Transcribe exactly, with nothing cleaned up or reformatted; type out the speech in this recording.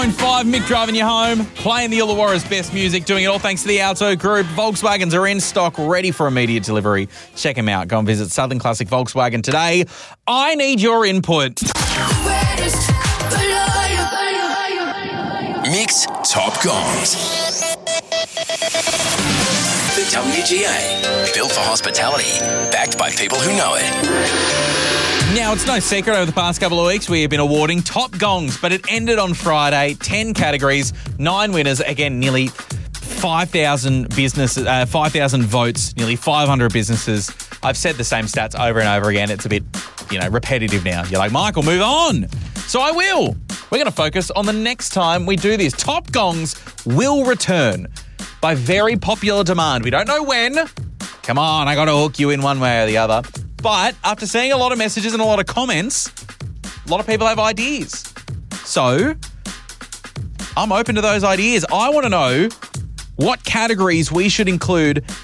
Five, Mick driving you home, playing the Illawarra's best music, doing it all thanks to the Auto Group. Volkswagens are in stock, ready for immediate delivery. Check them out. Go and visit Southern Classic Volkswagen today. I need your input. Mick's Top Gongs. The W G A, built for hospitality, backed by people who know it. Now, it's no secret over the past couple of weeks we have been awarding top gongs, but it ended on Friday. ten categories, nine winners. Again, nearly five thousand businesses, uh, five thousand votes, nearly five hundred businesses. I've said the same stats over and over again. It's a bit, you know, repetitive now. You're like, Michael, move on. So I will. We're going to focus on the next time we do this. Top gongs will return by very popular demand. We don't know when. Come on, I got to hook you in one way or the other. But after seeing a lot of messages and a lot of comments, a lot of people have ideas. So I'm open to those ideas. I want to know what categories we should include